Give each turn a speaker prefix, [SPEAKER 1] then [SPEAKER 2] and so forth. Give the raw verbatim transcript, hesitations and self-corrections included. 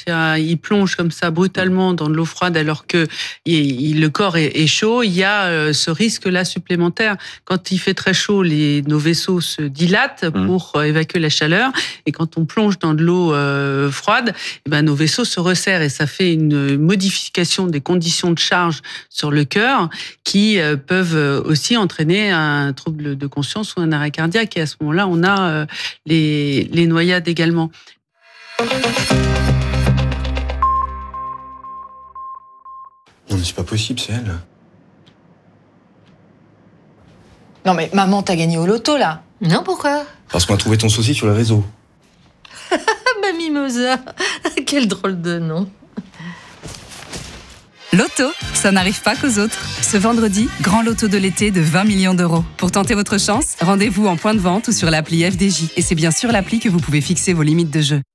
[SPEAKER 1] il, y a, il plonge comme ça brutalement dans de l'eau froide alors que il, le corps est, est chaud, il y a ce risque-là supplémentaire. Quand il fait très chaud, les, nos vaisseaux se dilatent pour mmh. évacuer la chaleur. Et quand on plonge dans de l'eau euh, froide, eh ben, nos vaisseaux se resserrent et ça fait une modification des conditions de charge sur le cœur qui euh, peuvent aussi entraîner un trouble de conscience ou un arrêt cardiaque. Et à ce moment-là, on a euh, les, les noyades également.
[SPEAKER 2] Non mais c'est pas possible, c'est elle.
[SPEAKER 3] Non mais maman, t'as gagné au loto là.
[SPEAKER 4] Non, pourquoi?
[SPEAKER 2] Parce qu'on a trouvé ton sosie sur le réseau.
[SPEAKER 4] Ma mimosa, quel drôle de nom.
[SPEAKER 5] Loto, ça n'arrive pas qu'aux autres. Ce vendredi, grand loto de l'été de vingt millions d'euros. Pour tenter votre chance, rendez-vous en point de vente ou sur l'appli F D J. Et c'est bien sûr l'appli que vous pouvez fixer vos limites de jeu.